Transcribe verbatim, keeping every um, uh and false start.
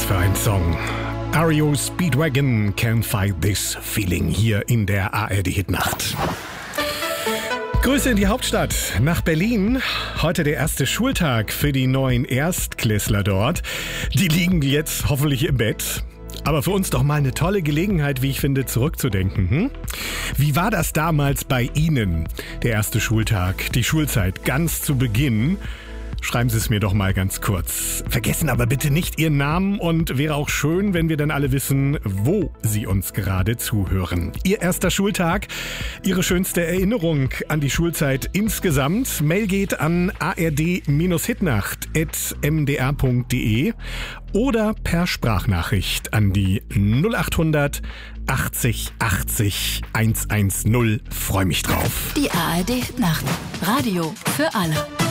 für ein Song? R E O Speedwagon, Can't Fight This Feeling hier in der A R D-Hitnacht. Grüße in die Hauptstadt, nach Berlin. Heute der erste Schultag für die neuen Erstklässler dort. Die liegen jetzt hoffentlich im Bett. Aber für uns doch mal eine tolle Gelegenheit, wie ich finde, zurückzudenken. Hm? Wie war das damals bei Ihnen? Der erste Schultag, die Schulzeit ganz zu Beginn. Schreiben Sie es mir doch mal ganz kurz. Vergessen aber bitte nicht Ihren Namen und wäre auch schön, wenn wir dann alle wissen, wo Sie uns gerade zuhören. Ihr erster Schultag, Ihre schönste Erinnerung an die Schulzeit insgesamt. Mail geht an a r d hitnacht at m d r punkt d e oder per Sprachnachricht an die null acht hundert achtzig achtzig hundertzehn. Freue mich drauf. Die A R D-Hitnacht. Radio für alle.